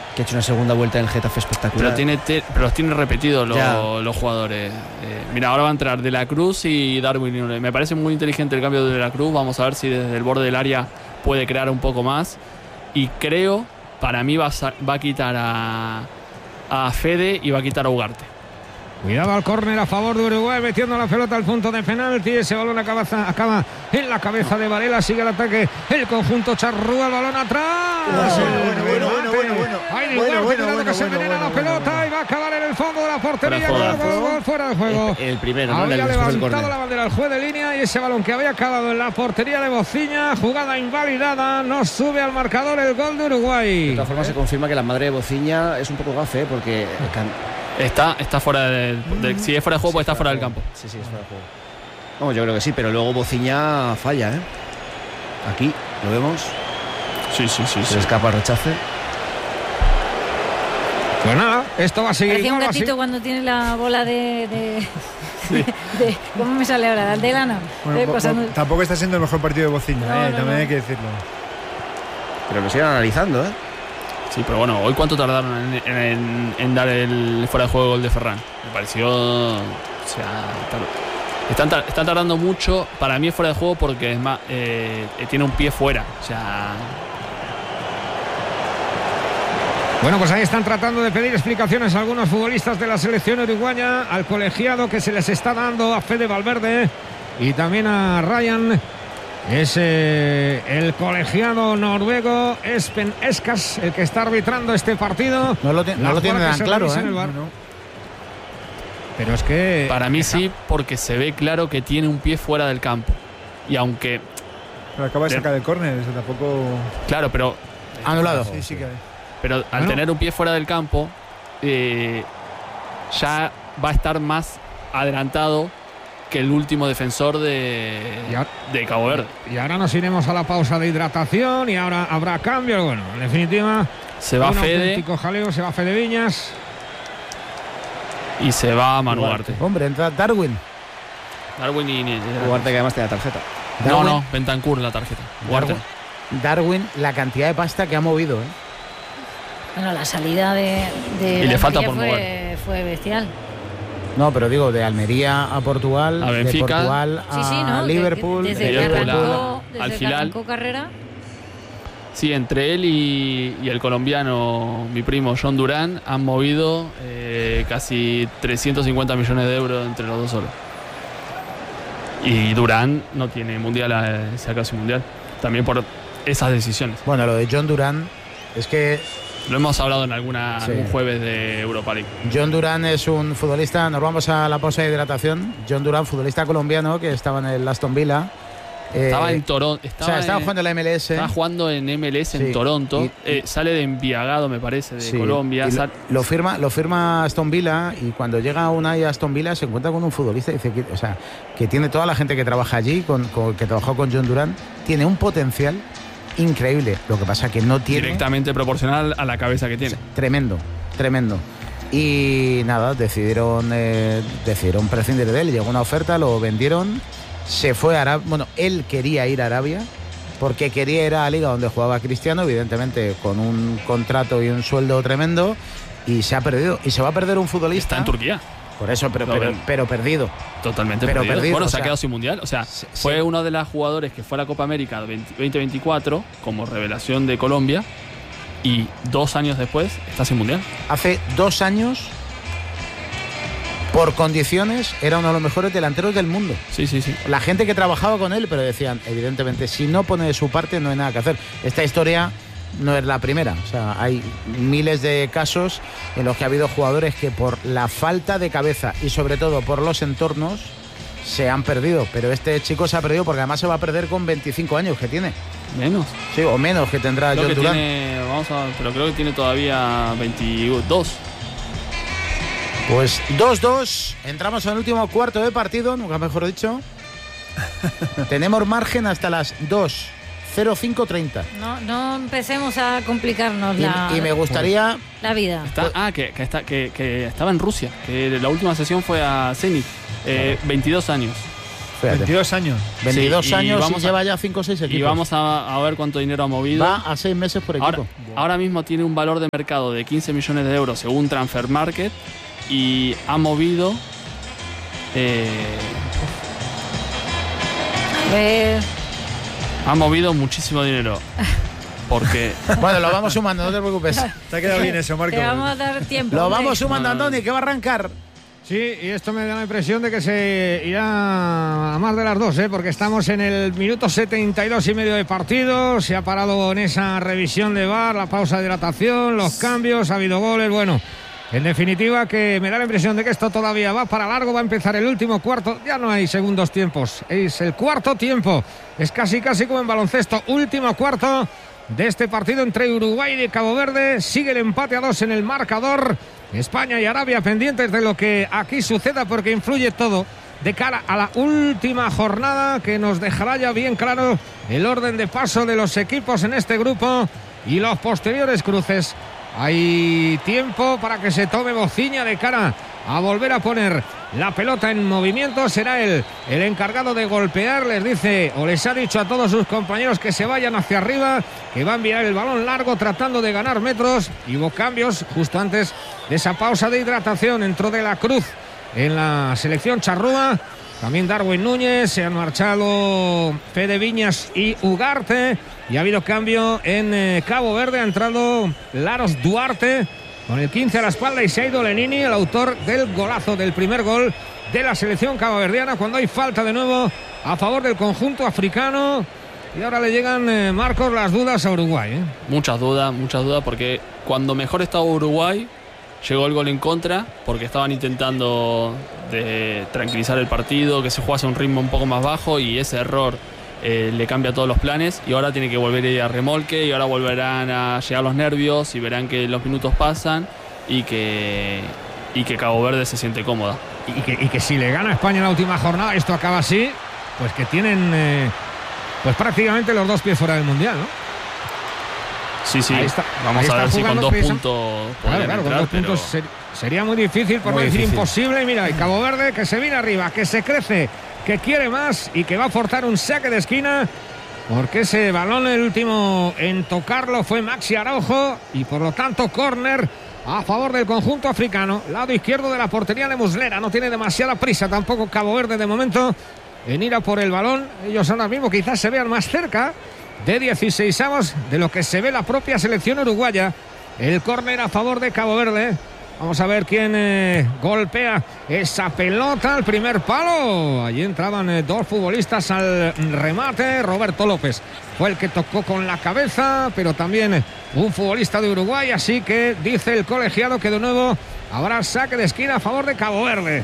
Que ha hecho una segunda vuelta en el Getafe espectacular. Pero los tiene repetidos los jugadores. Mira, ahora va a entrar De la Cruz y Darwin Núñez. Me parece muy inteligente el cambio de la Cruz. Vamos a ver si desde el borde del área puede crear un poco más. Y creo, para mí va a quitar a Fede y va a quitar a Ugarte. Cuidado al córner a favor de Uruguay, metiendo la pelota al punto de penalti. Ese balón acaba en la cabeza de Varela. Sigue el ataque el conjunto charrúa, el balón atrás. Bueno, que se envenena la pelota y va a acabar en el fondo de la portería. Fuera de juego. El primero, ¿no? Había levantado la bandera el juez de línea y ese balón que había acabado en la portería de Bociña, jugada invalidada, no sube al marcador el gol de Uruguay. De todas formas se confirma que la madre de Bociña es un poco gafe, porque Está fuera si es fuera de juego, pues está fuera del campo. Sí, es fuera de juego. Vamos, yo creo que sí, pero luego Bociña falla, ¿eh? Aquí, ¿lo vemos? Sí. Se le escapa el rechace. Pues nada, esto va a seguir. Parecía un gatito cuando tiene la bola de ¿cómo me sale ahora? De lana. Bueno, tampoco está siendo el mejor partido de Bociña, también hay que decirlo. Pero lo siguen analizando, ¿eh? Sí, pero bueno, hoy cuánto tardaron en dar el fuera de juego gol de Ferran. Me pareció, o sea, están tardando mucho. Para mí es fuera de juego porque es más, tiene un pie fuera. O sea. Bueno, pues ahí están tratando de pedir explicaciones a algunos futbolistas de la selección uruguaya, al colegiado que se les está dando a Fede Valverde y también a Ryan. Es el colegiado noruego Espen Eskas el que está arbitrando este partido. No lo tiene tan claro, ¿eh? Pero es que... Para mí sí, porque se ve claro que tiene un pie fuera del campo. Y aunque... Pero acaba de sacar el córner, eso tampoco... Claro, pero... Anulado. Sí que hay. Pero al tener un pie fuera del campo, ya va a estar más adelantado que el último defensor de Cabo Verde. Y ahora nos iremos a la pausa de hidratación y ahora habrá cambio. Bueno, en definitiva, se va Fede. Auténtico jaleo, se va Fede Viñas. Y se va Manu Ugarte. Hombre, entra Darwin. Y Ugarte, que además tiene la tarjeta. No, Bentancur la tarjeta. Darwin, la cantidad de pasta que ha movido, ¿eh? Bueno, la salida de y le falta por mover. Fue bestial. No, pero digo, de Almería a Portugal, a Benfica, de Portugal a Liverpool, desde que arrancó al carrera. Sí, entre él y el colombiano, mi primo John Durán, han movido casi 350 millones de euros entre los dos solos. Y Durán no tiene mundial, se acabó su mundial. También por esas decisiones. Bueno, lo de John Durán es que... Lo hemos hablado en algún jueves de Europa League. John Durán es un futbolista, nos vamos a la pausa de hidratación. John Durán, futbolista colombiano que estaba en el Aston Villa. Estaba en Toronto. Estaba jugando en la MLS. Estaba jugando en MLS en Toronto. Sale de Envigado, me parece, de Colombia. Lo firma Aston Villa y cuando llega Unai a Aston Villa se encuentra con un futbolista y dice que tiene toda la gente que trabaja allí, que trabajó con John Durán, tiene un potencial increíble. Lo que pasa que no tiene... Directamente proporcional a la cabeza que tiene. Tremendo. Y nada, decidieron prescindir de él. Llegó una oferta, lo vendieron. Se fue a Arabia. Bueno, él quería ir a Arabia porque quería ir a la liga donde jugaba Cristiano, evidentemente con un contrato y un sueldo tremendo, y se ha perdido. Y se va a perder un futbolista. Está en Turquía. Por eso, pero perdido. Totalmente perdido. Bueno, se ha quedado sin mundial. O sea, fue uno de los jugadores que fue a la Copa América 2024 como revelación de Colombia, y 2 años después está sin mundial. Hace 2 años, por condiciones, era uno de los mejores delanteros del mundo. Sí. La gente que trabajaba con él, pero decían, evidentemente, si no pone de su parte no hay nada que hacer. Esta historia no es la primera. O sea, hay miles de casos en los que ha habido jugadores que por la falta de cabeza y sobre todo por los entornos se han perdido. Pero este chico se ha perdido porque además se va a perder con 25 años que tiene. Menos. Sí, o menos que tendrá John Durán. Pero creo que tiene todavía 22. Pues 2-2. Entramos en el último cuarto de partido, nunca mejor dicho. Tenemos margen hasta las 2:05:30. No empecemos a complicarnos y me gustaría la vida. Que estaba en Rusia, que la última sesión fue a Zenit, 22 años. Fíjate. 22 años. 22 Sí, años y lleva ya 5 o 6 equipos. Y vamos a ver cuánto dinero ha movido. Va a 6 meses por equipo. Ahora mismo tiene un valor de mercado de 15 millones de euros según Transfer Market y ha movido... ha movido muchísimo dinero. Porque... Bueno, lo vamos sumando, no te preocupes. Te ha quedado bien eso, Marco. Te vamos a dar tiempo. Lo hombre. vamos sumando, Andoni, que va a arrancar. Sí, y esto me da la impresión de que se irá a más de las 2, porque estamos en el minuto 72 y medio de partido. Se ha parado en esa revisión de VAR, la pausa de hidratación, los cambios, ha habido goles. Bueno, en definitiva, que me da la impresión de que esto todavía va para largo. Va a empezar el último cuarto. Ya no hay segundos tiempos, es el cuarto tiempo. Es casi como en baloncesto. Último cuarto de este partido entre Uruguay y Cabo Verde. Sigue el empate a 2 en el marcador. España y Arabia pendientes de lo que aquí suceda, porque influye todo de cara a la última jornada, que nos dejará ya bien claro el orden de paso de los equipos en este grupo y los posteriores cruces. Hay tiempo para que se tome bociña de cara a volver a poner la pelota en movimiento. Será él el encargado de golpear. Les dice, o les ha dicho a todos sus compañeros que se vayan hacia arriba, que va a enviar el balón largo tratando de ganar metros. Y hubo cambios justo antes de esa pausa de hidratación. Entró De la Cruz en la selección charrúa, también Darwin Núñez, se han marchado Fede Viñas y Ugarte, y ha habido cambio en Cabo Verde. Ha entrado Laros Duarte con el 15 a la espalda y se ha ido Lenini, el autor del golazo del primer gol de la selección caboverdiana, cuando hay falta de nuevo a favor del conjunto africano. Y ahora le llegan, Marcos, las dudas a Uruguay. Muchas dudas, porque cuando mejor estaba Uruguay llegó el gol en contra, porque estaban intentando tranquilizar el partido, que se jugase a un ritmo un poco más bajo, y ese error le cambia todos los planes, y ahora tiene que volver a ir a remolque, y ahora volverán a llegar los nervios y verán que los minutos pasan y que Cabo Verde se siente cómoda. Y que si le gana a España en la última jornada, esto acaba así, pues que tienen pues prácticamente los 2 pies fuera del Mundial, ¿no? Sí, vamos a ver si con 2 puntos podrían claro, entrar, con 2 puntos sería muy difícil, por no decir imposible. Mira, y Cabo Verde que se viene arriba, que se crece, que quiere más y que va a forzar un saque de esquina, porque ese balón, el último en tocarlo, fue Maxi Araujo, y por lo tanto córner a favor del conjunto africano. Lado izquierdo de la portería de Muslera. No tiene demasiada prisa tampoco Cabo Verde de momento en ir a por el balón. Ellos ahora mismo quizás se vean más cerca de 16avos de lo que se ve la propia selección uruguaya. El córner a favor de Cabo Verde. Vamos a ver quién golpea esa pelota al primer palo. Allí entraban 2 futbolistas al remate. Roberto López fue el que tocó con la cabeza, pero también un futbolista de Uruguay. Así que dice el colegiado que de nuevo habrá saque de esquina a favor de Cabo Verde.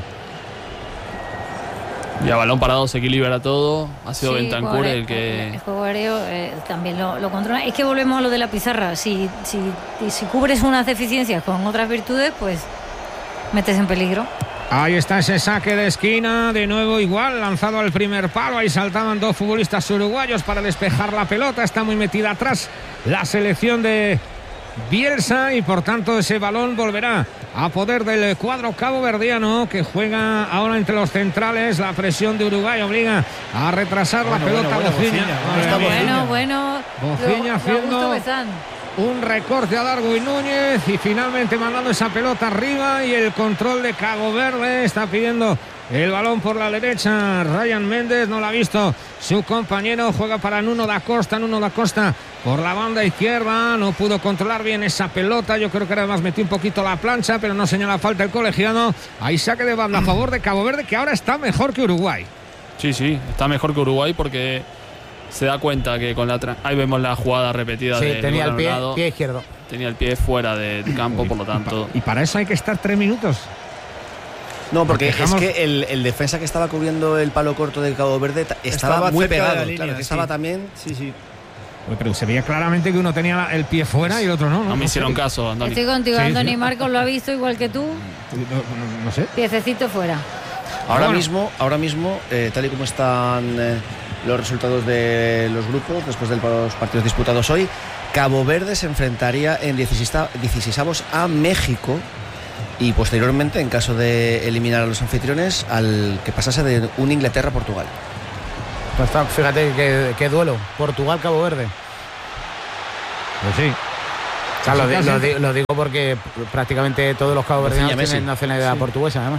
Y a balón parado se equilibra todo. Ha sido Bentancur el que... El juego aéreo también lo controla. Es que volvemos a lo de la pizarra. Si cubres unas deficiencias con otras virtudes, pues metes en peligro. Ahí está ese saque de esquina. De nuevo igual, lanzado al primer palo. Ahí saltaban 2 futbolistas uruguayos para despejar la pelota. Está muy metida atrás la selección de Bielsa, y por tanto ese balón volverá a poder del cuadro caboverdiano, que juega ahora entre los centrales. La presión de Uruguay obliga a retrasar la pelota. Bociña. Bociña haciendo un recorte a Darwin Núñez y finalmente mandando esa pelota arriba, y el control de Cabo Verde. Está pidiendo el balón por la derecha Ryan Méndez, no lo ha visto su compañero. Juega para Nuno da Costa. Nuno da Costa por la banda izquierda, no pudo controlar bien esa pelota. Yo creo que además metió un poquito la plancha, pero no señala falta el colegiado. Ahí saque de banda a favor de Cabo Verde, que ahora está mejor que Uruguay. Sí, está mejor que Uruguay, porque se da cuenta que con ahí vemos la jugada repetida. Sí, tenía el pie izquierdo. Tenía el pie fuera del campo, por lo tanto. Y para eso hay que estar 3 minutos. No, porque es que el defensa que estaba cubriendo el palo corto del Cabo Verde estaba muy pegado. Claro, que estaba también. Sí. Pero se veía claramente que uno tenía el pie fuera y el otro no. No me hicieron caso, Andoni. Estoy contigo, Andoni. Sí. Marcos lo ha visto igual que tú. No sé. Piececito fuera. Ahora mismo, tal y como están los resultados de los grupos después de los partidos disputados hoy, Cabo Verde se enfrentaría en 16avos a México, y posteriormente, en caso de eliminar a los anfitriones, al que pasase de un Inglaterra-Portugal. Pues fíjate qué duelo. Portugal-Cabo Verde. Pues sí. O sea, lo digo porque prácticamente todos los caboverdianos tienen nacionalidad portuguesa, además.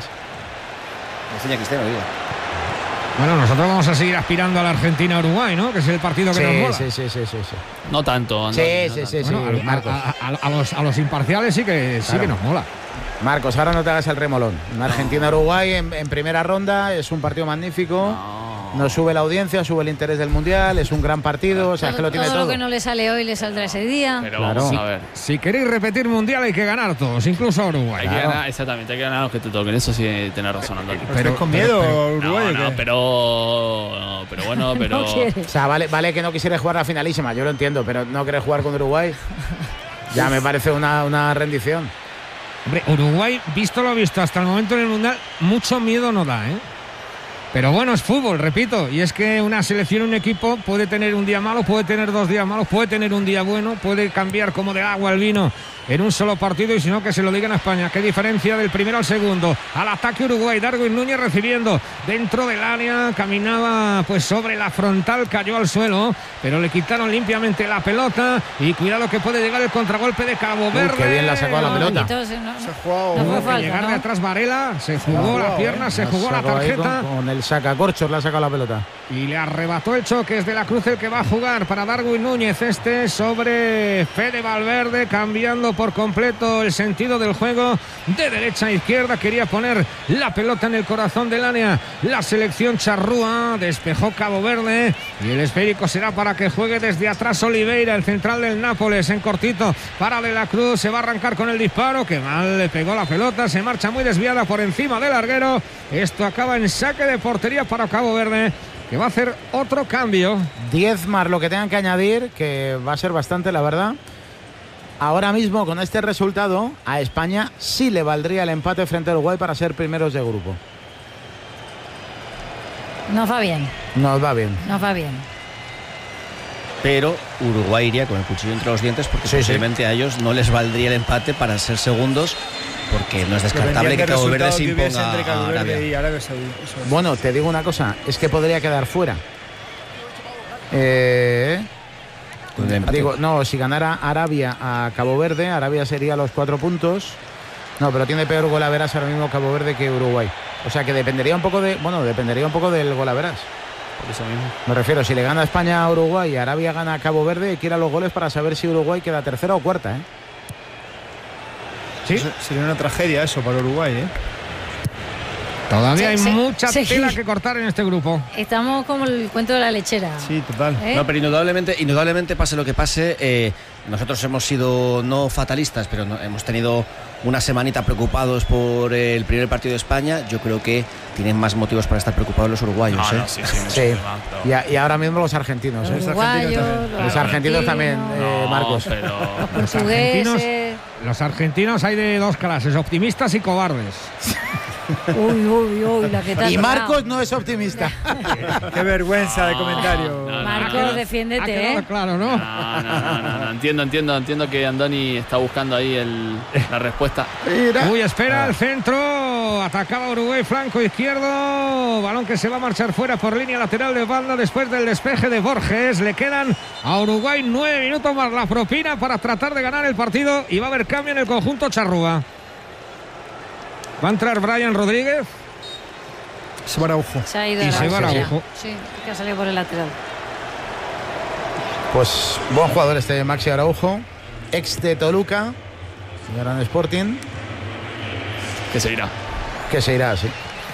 Cristiano, digo. Bueno, nosotros vamos a seguir aspirando a la Argentina-Uruguay, ¿no? Que es el partido que nos mola. Sí. No tanto. Sí. Bueno, Marcos. A los imparciales sí que nos mola. Marcos, ahora no te hagas el remolón. Argentina-Uruguay en primera ronda es un partido magnífico. Nos sube la audiencia, sube el interés del Mundial, es un gran partido, o sea, es que lo tiene todo. Lo que no le sale hoy le saldrá ese día. Pero vamos a ver. Si queréis repetir Mundial hay que ganar todos, incluso a Uruguay. Hay que ganar, exactamente, hay que ganar los que te toquen. Eso sí tenés razón, Andoni. ¿Pero con miedo Uruguay? No, pero bueno, pero... O sea, vale que no quisieras jugar la finalísima, yo lo entiendo, pero no querés jugar con Uruguay. Ya me parece una rendición. Hombre, Uruguay, visto lo visto hasta el momento en el Mundial, mucho miedo no da, ¿eh? Pero bueno, es fútbol, repito, y es que una selección, un equipo puede tener un día malo, puede tener 2 días malos, puede tener un día bueno, puede cambiar como de agua el vino en un solo partido, y si no, que se lo digan a España. Qué diferencia del primero al segundo. Al ataque Uruguay, Darwin Núñez recibiendo dentro del área, caminaba pues sobre la frontal, cayó al suelo, pero le quitaron limpiamente la pelota, y cuidado que puede llegar el contragolpe de Cabo Verde. Qué bien la sacó la pelota. Tuvo que llegar de atrás Varela, se jugó la pierna, se jugó la tarjeta. Con el sacacorchos le ha sacado la pelota. Y le arrebató el choque. Es De la Cruz el que va a jugar para Darwin Núñez. Sobre Fede Valverde, cambiando por completo el sentido del juego de derecha a izquierda. Quería poner la pelota en el corazón del área la selección charrúa. Despejó Cabo Verde y el esférico será para que juegue desde atrás Oliveira, el central del Nápoles, en cortito para De la Cruz. Se va a arrancar con el disparo, que mal le pegó la pelota, se marcha muy desviada por encima del larguero. Esto acaba en saque de portería para Cabo Verde, que va a hacer otro cambio. 10 más lo que tengan que añadir, que va a ser bastante, la verdad. Ahora mismo, con este resultado, a España sí le valdría el empate frente a Uruguay para ser primeros de grupo. Nos va bien. Nos va bien. Pero Uruguay iría con el cuchillo entre los dientes, porque posiblemente a ellos no les valdría el empate para ser segundos, porque no es descartable que Cabo Verde se imponga a Arabia. Bueno, te digo una cosa, es que podría quedar fuera. No, si ganara Arabia a Cabo Verde, Arabia sería los 4 puntos. No, pero tiene peor golaveras ahora mismo Cabo Verde que Uruguay. O sea que dependería un poco del golaveras. Por eso mismo. Me refiero, si le gana España a Uruguay y Arabia gana a Cabo Verde, hay que ir a los goles para saber si Uruguay queda tercera o cuarta, ¿eh? Sí. Sería una tragedia eso para Uruguay, ¿eh? Todavía hay mucha tela que cortar en este grupo. Estamos como el cuento de la lechera. Sí, total. No, pero indudablemente pase lo que pase, nosotros hemos sido no fatalistas, pero hemos tenido una semanita preocupados por el primer partido de España. Yo creo que tienen más motivos para estar preocupados los uruguayos. Sí. Y ahora mismo los argentinos. Los argentinos también, Marcos. Pero... Los argentinos hay de 2 clases, optimistas y cobardes. Uy, la que te ha y tocado. Marcos no es optimista. Qué vergüenza de comentario. Marcos, defiéndete, ¿eh? Claro, ¿no? No. Entiendo que Andoni está buscando ahí la respuesta. Uy, espera el centro. Atacaba Uruguay, flanco izquierdo. Balón que se va a marchar fuera por línea lateral de banda después del despeje de Borges. Le quedan a Uruguay 9 minutos más la propina para tratar de ganar el partido. Y va a haber cambio en el conjunto charrúa. Va a entrar Brian Rodríguez. Se va Araujo. Se ha ido Araujo. Sí, que ha salido por el lateral. Pues buen jugador este Maxi Araujo, ex de Toluca, gran Sporting. Que se irá, sí.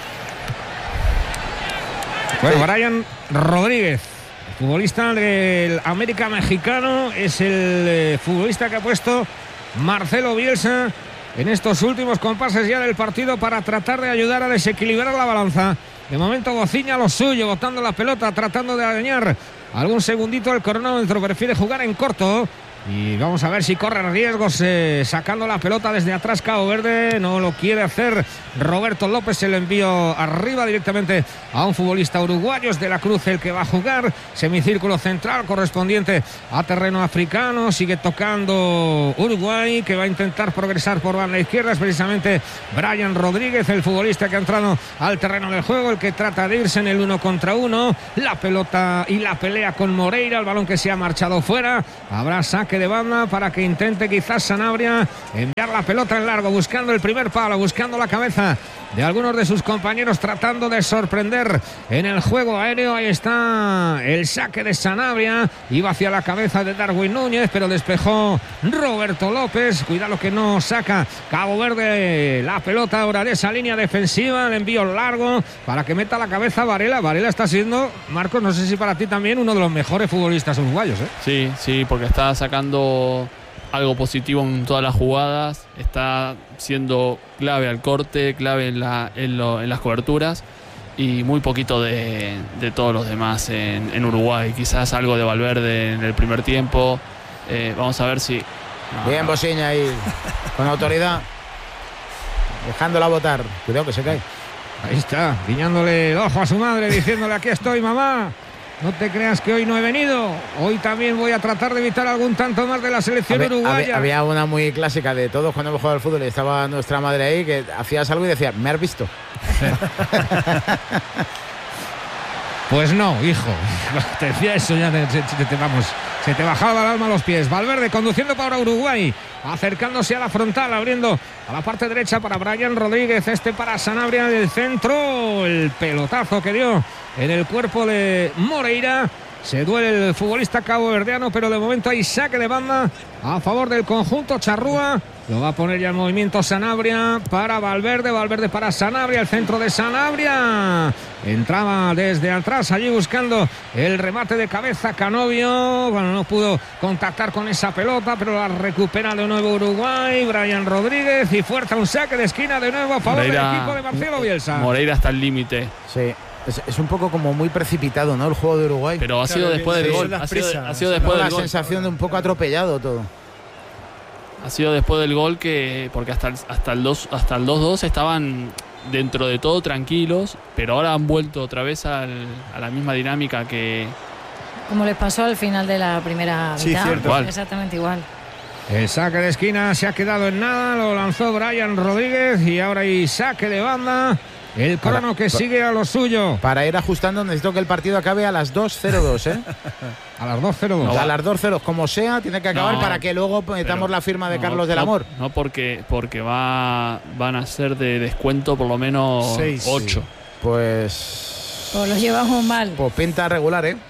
Bueno, Brian Rodríguez, futbolista del América mexicano, es el futbolista que ha puesto Marcelo Bielsa en estos últimos compases ya del partido para tratar de ayudar a desequilibrar la balanza. De momento Bociña lo suyo, botando la pelota, tratando de dañar algún segundito el cronómetro, prefiere jugar en corto Y vamos a ver si corre riesgos sacando la pelota desde atrás Cabo Verde. No lo quiere hacer Roberto López. El envío arriba directamente a un futbolista uruguayo. Es de la Cruz el que va a jugar. Semicírculo central correspondiente a terreno africano. Sigue tocando Uruguay, que va a intentar progresar por banda izquierda. Es precisamente Brian Rodríguez, el futbolista que ha entrado al terreno del juego, el que trata de irse en el 1 contra 1. La pelota y la pelea con Moreira. El balón que se ha marchado fuera. Habrá saque de banda para que intente quizás Sanabria enviar la pelota en largo, buscando el primer palo, buscando la cabeza de algunos de sus compañeros, tratando de sorprender en el juego aéreo. Ahí está el saque de Sanabria, iba hacia la cabeza de Darwin Núñez, pero despejó Roberto López. Cuidado que no saca Cabo Verde la pelota ahora de esa línea defensiva. El envío largo para que meta la cabeza Varela. Varela está siendo, Marcos, no sé si para ti también, uno de los mejores futbolistas uruguayos, ¿eh? Sí, porque está sacando algo positivo en todas las jugadas, está siendo clave al corte, clave en las coberturas, y muy poquito de todos los demás en Uruguay. Quizás algo de Valverde en el primer tiempo. Vamos a ver si... Bien, Bosiña ahí, con autoridad, dejándola botar. Cuidado que se cae. Ahí está, guiñándole el ojo a su madre, diciéndole: aquí estoy, mamá. No te creas que hoy no he venido. Hoy también voy a tratar de evitar algún tanto más de la selección uruguaya. Había una muy clásica de todos cuando hemos jugado al fútbol y estaba nuestra madre ahí, que hacías algo y decía: ¿me has visto? Pues no, hijo. Te decía eso, ya se te bajaba el alma a los pies. Valverde conduciendo para Uruguay, acercándose a la frontal, abriendo a la parte derecha para Brian Rodríguez, para Sanabria del centro. El pelotazo que dio en el cuerpo de Moreira. Se duele el futbolista caboverdiano, pero de momento hay saque de banda a favor del conjunto charrúa. Lo va a poner ya en movimiento Sanabria para Valverde. Valverde para Sanabria, el centro de Sanabria. Entraba desde atrás allí buscando el remate de cabeza Canovio. Bueno, no pudo contactar con esa pelota, pero la recupera de nuevo Uruguay. Brian Rodríguez, y fuerza un saque de esquina de nuevo a favor del equipo de Marcelo Bielsa. Moreira hasta el límite. Sí. Es un poco como muy precipitado, ¿no?, el juego de Uruguay. Pero ha sido después del gol. Ha sido después del gol. La sensación de un poco atropellado todo. Ha sido después del gol, porque hasta el 2-2 estaban dentro de todo tranquilos, pero ahora han vuelto otra vez a la misma dinámica que... Como les pasó al final de la primera mitad. Cierto. Igual. Exactamente igual. El saque de esquina se ha quedado en nada, lo lanzó Brian Rodríguez y ahora hay saque de banda. El crono que sigue a lo suyo. Para ir ajustando necesito que el partido acabe a las 2:02, ¿eh? A las 2:02. No, a las 2:02, como sea, tiene que acabar para que luego metamos la firma de Carlos del Amor. No, porque van a ser de descuento por lo menos 8. Pues lo llevamos mal. Pues pinta regular, ¿eh?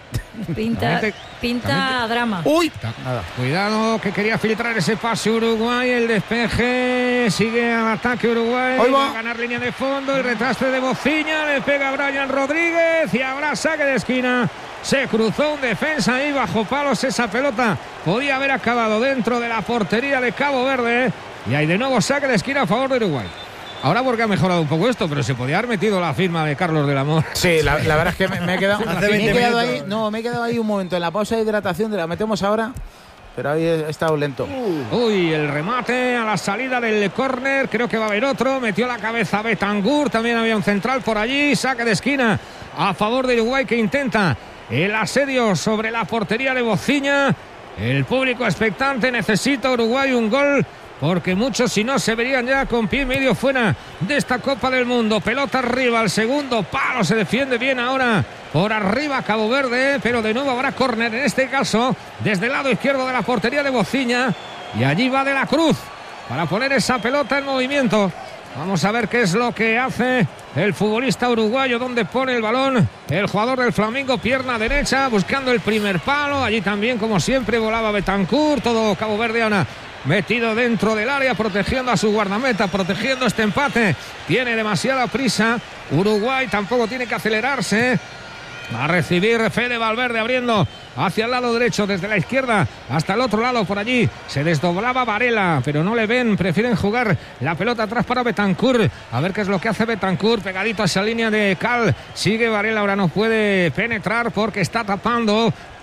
Pinta drama. ¡Uy! Nada. Cuidado, que quería filtrar ese pase Uruguay. El despeje. Sigue al ataque Uruguay. Va a ganar línea de fondo. El retraste de Bociña. Le pega Brian Rodríguez. Y habrá saque de esquina. Se cruzó un defensa ahí bajo palos. Esa pelota podía haber acabado dentro de la portería de Cabo Verde. Y hay de nuevo saque de esquina a favor de Uruguay. Ahora porque ha mejorado un poco esto, pero se podía haber metido la firma de Carlos del Amor. Sí, la verdad es que me he quedado ahí un momento en la pausa de hidratación, la metemos ahora, pero ahí he estado lento. Uy, el remate a la salida del córner, creo que va a haber otro, metió la cabeza Betancourt, también había un central por allí, saque de esquina a favor de Uruguay que intenta el asedio sobre la portería de Bociña. El público expectante, necesita Uruguay un gol, porque muchos si no se verían ya con pie y medio fuera de esta Copa del Mundo. Pelota arriba, al segundo palo, se defiende bien ahora por arriba Cabo Verde, pero de nuevo habrá córner, en este caso desde el lado izquierdo de la portería de Bociña, y allí va De la Cruz para poner esa pelota en movimiento. Vamos a ver qué es lo que hace el futbolista uruguayo, donde pone el balón el jugador del Flamengo, pierna derecha, buscando el primer palo. Allí también, como siempre, volaba Betancourt, todo Cabo Verde ahora metido dentro del área, protegiendo a su guardameta, protegiendo este empate. Tiene demasiada prisa Uruguay, tampoco tiene que acelerarse. Va a recibir Fede Valverde, abriendo hacia el lado derecho, desde la izquierda hasta el otro lado. Por allí se desdoblaba Varela, pero no le ven, prefieren jugar la pelota atrás para Betancourt. A ver qué es lo que hace Betancourt, pegadito a esa línea de Cal. Sigue Varela, ahora no puede penetrar porque está tapando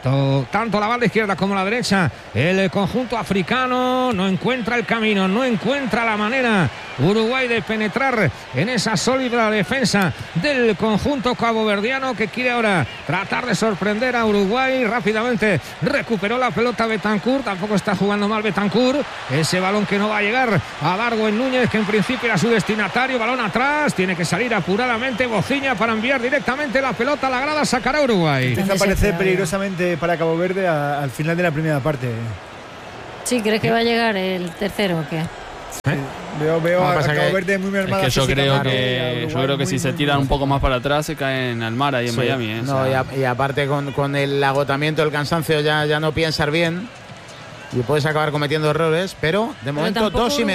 tanto la banda izquierda como la derecha. El conjunto africano no encuentra el camino, no encuentra la manera Uruguay de penetrar en esa sólida defensa del conjunto caboverdiano, que quiere ahora tratar de sorprender a Uruguay. Rápidamente recuperó la pelota Betancur, tampoco está jugando mal Betancur. Ese balón que no va a llegar a Darwin Núñez, que en principio era su destinatario. Balón atrás, tiene que salir apuradamente Bociña para enviar directamente la pelota a la grada. Sacará Uruguay. Empieza a aparecer peligrosamente para Cabo Verde al final de la primera parte. Sí, ¿crees que va a llegar el tercero o qué? Veo a Cabo Verde muy mermada. Es que yo creo que si se tiran un poco más para atrás se caen al mar ahí en Miami. No, y aparte con el agotamiento, el cansancio, ya no piensas bien y puedes acabar cometiendo errores, pero de momento 2,5.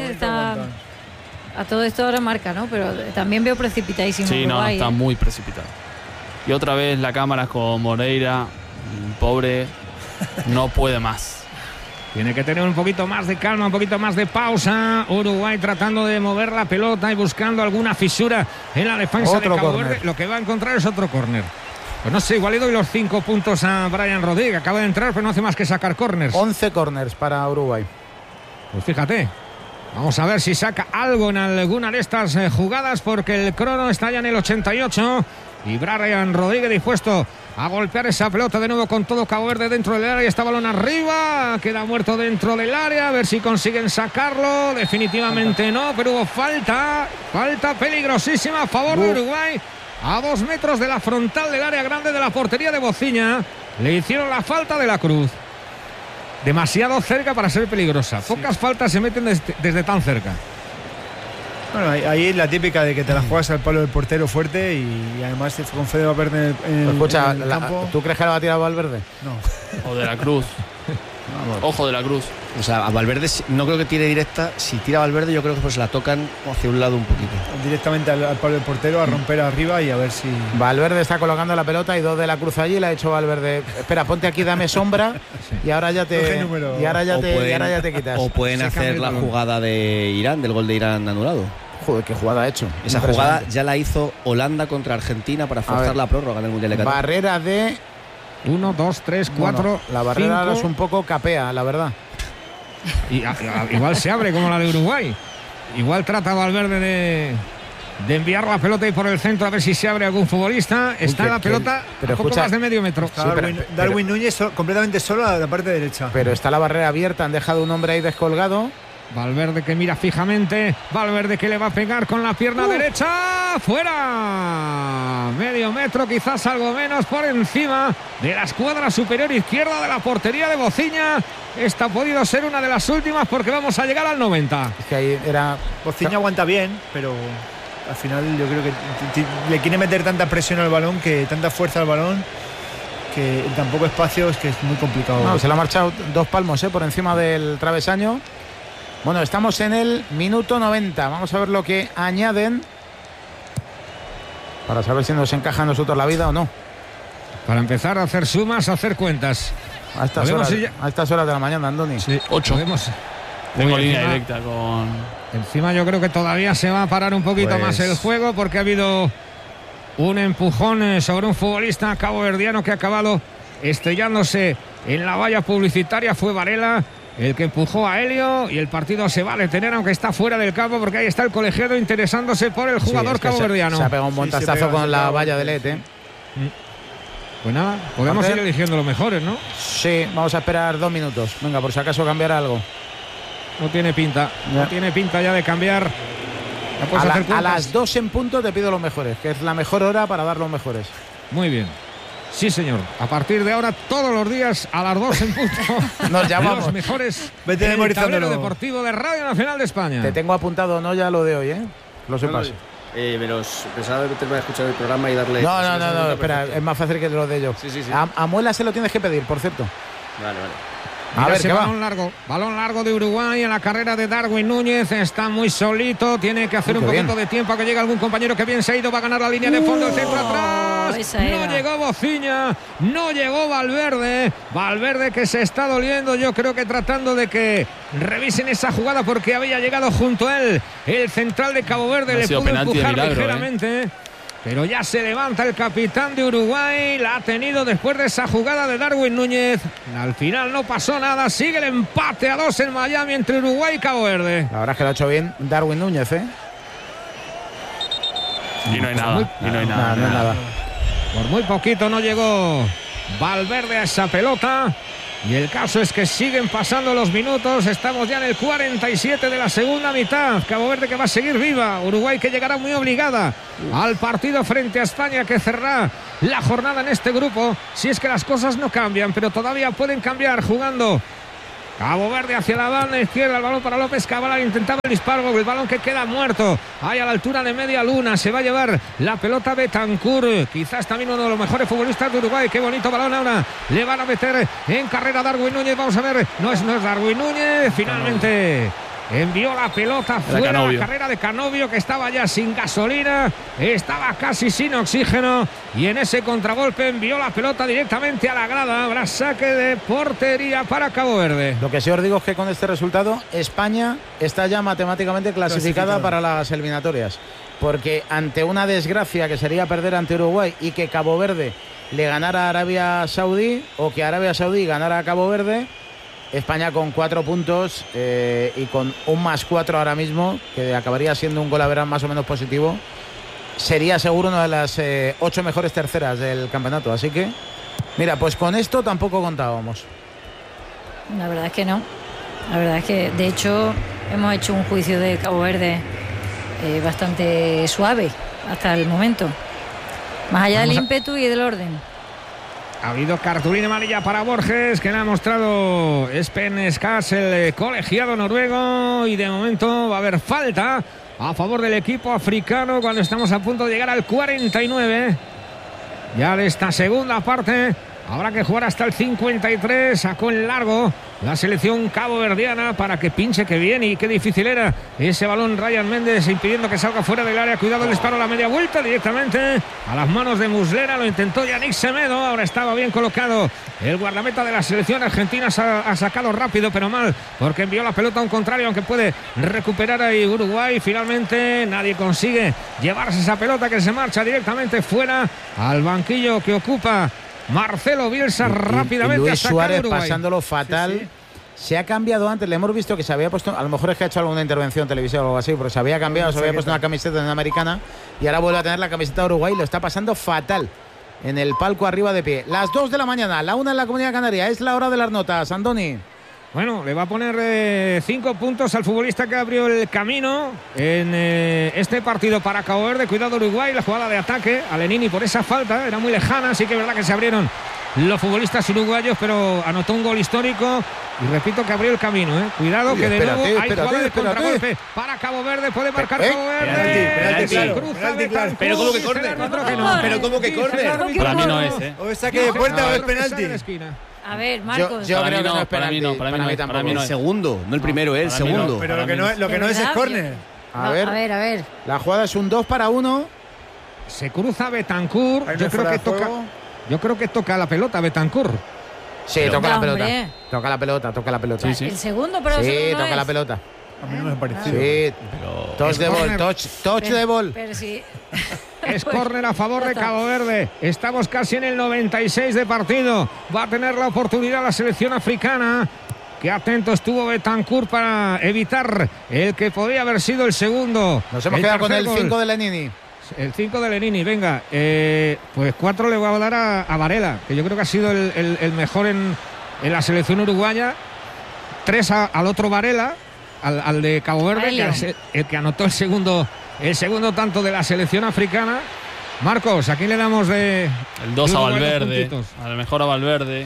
A todo esto ahora marca, ¿no? Pero también veo precipitadísimo. Sí, Uruguay, está muy precipitado. Y otra vez la cámara con Moreira, pobre, no puede más. Tiene que tener un poquito más de calma, un poquito más de pausa. Uruguay tratando de mover la pelota y buscando alguna fisura en la defensa de Cabo Verde. Lo que va a encontrar es otro córner. Pues no sé, igual le doy los 5 puntos a Brian Rodríguez. Acaba de entrar, pero no hace más que sacar córners. 11 córners para Uruguay. Pues fíjate. Vamos a ver si saca algo en alguna de estas jugadas, porque el crono está ya en el 88. Y Brian Rodríguez dispuesto a golpear esa pelota de nuevo con todo Cabo Verde dentro del área. Está balón arriba, queda muerto dentro del área, a ver si consiguen sacarlo. Definitivamente no, pero hubo falta peligrosísima a favor de Uruguay, a 2 metros de la frontal del área grande de la portería de Bociña. Le hicieron la falta de la Cruz, demasiado cerca para ser peligrosa. Pocas faltas se meten desde tan cerca. Bueno, ahí es la típica de que te la juegas al palo del portero fuerte y además con Fede Valverde en el campo. ¿Tú crees que la va a tirar Valverde? No. O de la Cruz. Ojo de la Cruz. O sea, a Valverde no creo que tire directa. Si tira Valverde, yo creo que pues la tocan hacia un lado un poquito. Directamente al palo del portero, a romper arriba y a ver si. Valverde está colocando la pelota y 2 de la Cruz allí. Le ha hecho Valverde: espera, ponte aquí, dame sombra. Y ahora ya te. Y ahora ya te quitas. O pueden hacer la jugada de Irán, del gol de Irán anulado. Joder, qué jugada ha hecho. Esa jugada ya la hizo Holanda contra Argentina para forzar la prórroga en el Mundial de Qatar. Barrera de 1, 2, 3, 4. Bueno, la barrera 5. es un poco capea, la verdad. Y igual se abre como la de Uruguay. Igual trata Valverde de enviar la pelota y por el centro a ver si se abre algún futbolista. Está la pelota a poco más de medio metro. Darwin Núñez completamente solo a la parte derecha. Pero está la barrera abierta, han dejado un hombre ahí descolgado. Valverde que mira fijamente, Valverde que le va a pegar con la pierna derecha, fuera, medio metro, quizás algo menos, por encima de la escuadra superior izquierda de la portería de Bociña. Esta ha podido ser una de las últimas porque vamos a llegar al 90. Es que ahí era... Bociña aguanta bien, pero al final yo creo que le quiere meter tanta presión al balón, tanta fuerza al balón, que en tan poco espacio es que es muy complicado. No, se le ha marchado 2 palmos por encima del travesaño. Bueno, estamos en el minuto 90. Vamos a ver lo que añaden para saber si nos encaja a nosotros la vida o no. Para empezar a hacer sumas, a hacer cuentas. A estas horas de la mañana, Andoni. Sí, 8. Tengo línea directa con... Encima yo creo que todavía se va a parar un poquito más el juego, porque ha habido un empujón sobre un futbolista caboverdiano que ha acabado estrellándose en la valla publicitaria. Fue Varela el que empujó a Helio y el partido se va a detener, aunque está fuera del campo, porque ahí está el colegiado interesándose por el jugador caboverdiano. Se ha pegado un montazazo con la valla de LED. Pues nada, podemos ir eligiendo los mejores, ¿no? Sí, vamos a esperar 2 minutos. Venga, por si acaso cambiar algo. No tiene pinta, no tiene pinta ya de cambiar. A las 2 en punto te pido los mejores, que es la mejor hora para dar los mejores. Muy bien. Sí, señor. A partir de ahora, todos los días, a las 2 en punto, nos llamamos. Los mejores. Vete en el tablero deportivo de Radio Nacional de España. Te tengo apuntado, no ya lo de hoy, lo sepas. Pensaba meterme a escuchar el programa y darle... No, espera, es más fácil que lo de yo. Sí. A Muela se lo tienes que pedir, por cierto. Vale. A ver, qué balón largo de Uruguay en la carrera de Darwin Núñez. Está muy solito, tiene que hacer un poquito de tiempo a que llegue algún compañero que bien se ha ido. Va a ganar la línea de fondo, el centro atrás. No llegó Bociña, no llegó Valverde. Valverde que se está doliendo, yo creo que tratando de que revisen esa jugada, porque había llegado junto a él el central de Cabo Verde. Le pudo empujar ligeramente. Pero ya se levanta el capitán de Uruguay. La ha tenido después de esa jugada de Darwin Núñez. Al final no pasó nada. Sigue el empate a 2 en Miami entre Uruguay y Cabo Verde. La verdad es que lo ha hecho bien Darwin Núñez, ¿eh? Y no hay nada. No hay nada. Por muy poquito no llegó Valverde a esa pelota. Y el caso es que siguen pasando los minutos. Estamos ya en el 47 de la segunda mitad. Cabo Verde que va a seguir viva. Uruguay que llegará muy obligada al partido frente a España, que cerrará la jornada en este grupo. Si es que las cosas no cambian, pero todavía pueden cambiar jugando. Cabo Verde hacia la banda izquierda, el balón para López Cabral, intentaba el disparo, el balón que queda muerto, ahí a la altura de media luna, se va a llevar la pelota Betancur, quizás también uno de los mejores futbolistas de Uruguay. Qué bonito balón ahora, le van a meter en carrera Darwin Núñez, vamos a ver, no es Darwin Núñez, finalmente envió la pelota fuera, la carrera de Canovio, que estaba ya sin gasolina, estaba casi sin oxígeno, y en ese contragolpe envió la pelota directamente a la grada. Habrá saque de portería para Cabo Verde. Lo que sí os digo es que con este resultado España está ya matemáticamente clasificada para las eliminatorias, porque ante una desgracia que sería perder ante Uruguay y que Cabo Verde le ganara a Arabia Saudí, o que Arabia Saudí ganara a Cabo Verde, España con 4 puntos y con un +4 ahora mismo, que acabaría siendo un gol a ver más o menos positivo, sería seguro una de las 8 mejores terceras del campeonato. Así que, mira, pues con esto tampoco contábamos. La verdad es que no. La verdad es que, de hecho, hemos hecho un juicio de Cabo Verde bastante suave hasta el momento. Más allá del ímpetu y del orden. Ha habido cartulina amarilla para Borges, que le ha mostrado Espen Skas, el colegiado noruego, y de momento va a haber falta a favor del equipo africano cuando estamos a punto de llegar al 49. Ya de esta segunda parte habrá que jugar hasta el 53. Sacó en largo la selección caboverdiana para que pinche, que bien, y qué difícil era ese balón. Ryan Méndez impidiendo que salga fuera del área. Cuidado el disparo a la media vuelta directamente a las manos de Muslera. Lo intentó Yannick Semedo. Ahora estaba bien colocado el guardameta de la selección argentina. Ha sacado rápido pero mal, porque envió la pelota a un contrario, aunque puede recuperar ahí Uruguay. Finalmente nadie consigue llevarse esa pelota, que se marcha directamente fuera al banquillo que ocupa Marcelo Bielsa. Rápidamente y Luis Suárez Uruguay, pasándolo fatal. Sí. Se ha cambiado antes, le hemos visto que se había puesto, a lo mejor es que ha hecho alguna intervención televisiva o algo así, pero se había cambiado, se había puesto una camiseta de una americana y ahora vuelve a tener la camiseta de Uruguay. Lo está pasando fatal en el palco arriba de pie. Las 2 de la mañana, la 1 en la Comunidad Canaria, es la hora de las notas. Andoni. Bueno, le va a poner 5 puntos al futbolista que abrió el camino en este partido para Cabo Verde. Cuidado Uruguay, la jugada de ataque a Lenini por esa falta, era muy lejana, así que es verdad que se abrieron los futbolistas uruguayos, pero anotó un gol histórico y repito que abrió el camino. Cuidado. Uy, que de nuevo hay jugada de contragolpe para Cabo Verde, puede marcar Cabo Verde. Penalti. Pero como que córner. Pero como que córner. Para mí no es, O es saque de puerta o es penalti. A ver, Marcos. Yo creo que no es penalti. Para mí no. El segundo, no el primero, el segundo. Pero lo que no es córner. A ver. La jugada es un 2-1. Se cruza Betancur. Yo creo que toca la pelota Betancur. Sí, toca la pelota. Toca la pelota. Sí. El segundo, pero sí, no toca es. la pelota. A mí no me parece. Sí, touch de bol, touch de bol. Pero sí. Es córner a favor de Cabo Verde. Estamos casi en el 96 de partido. Va a tener la oportunidad la selección africana. Qué atento estuvo Betancur para evitar el que podía haber sido el segundo. Nos hemos quedado con el 5 de Lenini. El 5 de Lenini, venga. Pues 4 le voy a dar a Varela, que yo creo que ha sido el mejor en la selección uruguaya. 3 al otro Varela, al de Cabo Verde, que es el que anotó el segundo tanto de la selección africana. Marcos, ¿a quién le damos de el 2 a Valverde? A lo mejor a Valverde.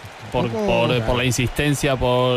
Por la insistencia,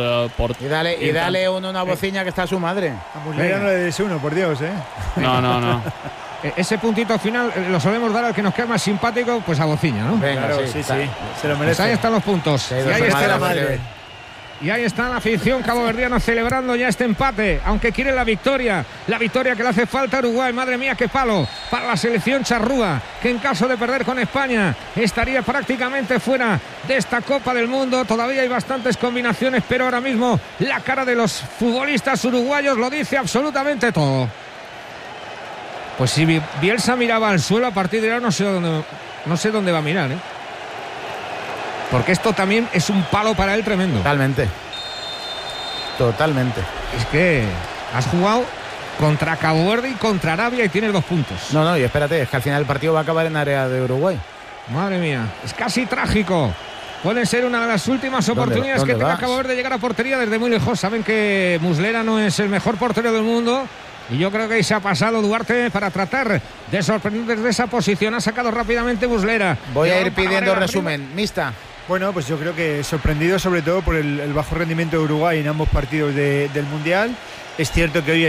Y dale una bociña que está su madre. A Muslera no le des uno, por Dios, No. Ese puntito final lo solemos dar al que nos queda más simpático, pues a bociña, ¿no? Venga, claro, sí. Se lo merece. Pues ahí están los puntos. Y ahí está la madre. Y ahí está la afición caboverdiana celebrando ya este empate, aunque quiere la victoria que le hace falta a Uruguay. Madre mía, qué palo para la selección charrúa, que en caso de perder con España estaría prácticamente fuera de esta Copa del Mundo. Todavía hay bastantes combinaciones, pero ahora mismo la cara de los futbolistas uruguayos lo dice absolutamente todo. Pues si Bielsa miraba al suelo, a partir de ahora no sé dónde va a mirar, ¿eh? Porque esto también es un palo para él tremendo. Totalmente. Es que has jugado contra Cabo Verde y contra Arabia y tienes 2 puntos. No, y espérate, es que al final el partido va a acabar en área de Uruguay. Madre mía, es casi trágico. Puede ser una de las últimas oportunidades que tenga Cabo Verde de llegar a portería desde muy lejos. Saben que Muslera no es el mejor portero del mundo. Y yo creo que ahí se ha pasado Duarte para tratar de sorprender desde esa posición. Ha sacado rápidamente Muslera. Voy a ir pidiendo resumen. Mista. Bueno, pues yo creo que sorprendido sobre todo por el bajo rendimiento de Uruguay en ambos partidos del Mundial. Es cierto que hoy